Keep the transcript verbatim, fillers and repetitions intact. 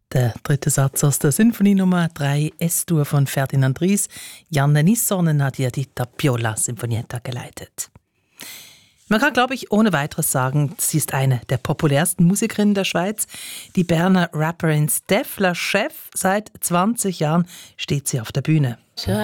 Der dritte Satz aus der Sinfonie Nummer drei S-Dur von Ferdinand Ries. Janne Nisson und Nadia Di Tapiola Sinfonietta geleitet. Man kann, glaube ich, ohne weiteres sagen, sie ist eine der populärsten Musikerinnen der Schweiz. Die Berner Rapperin Steph La Chef, seit zwanzig Jahren steht sie auf der Bühne.